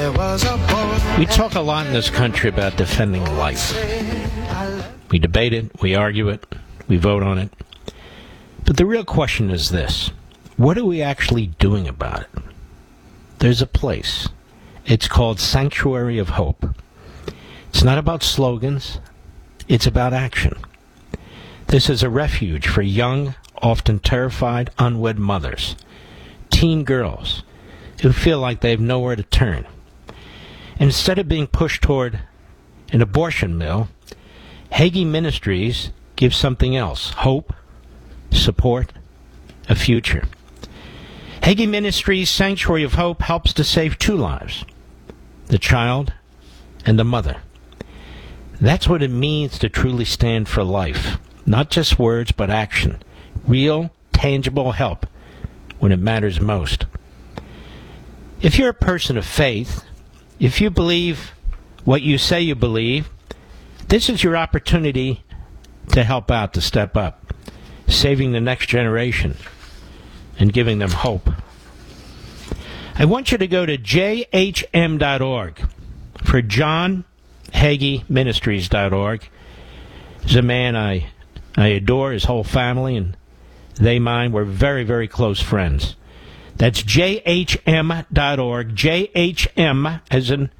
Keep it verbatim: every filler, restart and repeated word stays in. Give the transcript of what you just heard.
We talk a lot in this country about defending life. We debate it, we argue it, we vote on it. But the real question is this: what are we actually doing about it? There's a place. It's called Sanctuary of Hope. It's not about slogans. It's about action. This is a refuge for young, often terrified, unwed mothers, teen girls who feel like they have nowhere to turn. And instead of being pushed toward an abortion mill, Hagee Ministries gives something else: hope, support, a future. Hagee Ministries' Sanctuary of Hope helps to save two lives: the child and the mother. That's what it means to truly stand for life. Not just words, but action. Real, tangible help when it matters most. If you're a person of faith, if you believe what you say you believe, this is your opportunity to help out, to step up, saving the next generation and giving them hope. I want you to go to j h m dot org for John Hagee Ministries dot org. He's a man I I adore, his whole family, and they mine. We're very, very close friends. That's j h m dot org, J H M as in